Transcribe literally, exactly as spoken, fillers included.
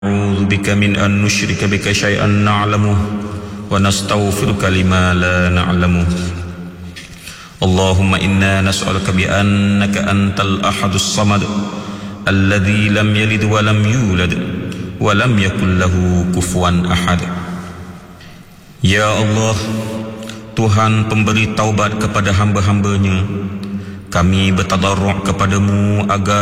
نعوذ بك من أن نشرك بك شيئا نعلمه ونستغفرك لما لا نعلمه. اللهم إنا نسألك بأنك أنت الأحد الصمد الذي لم يلد ولم يولد ولم يكن له كفوا أحد. Ya Allah, Tuhan pemberi taubat kepada hamba-hambanya, kami bertadarruk kepadamu agar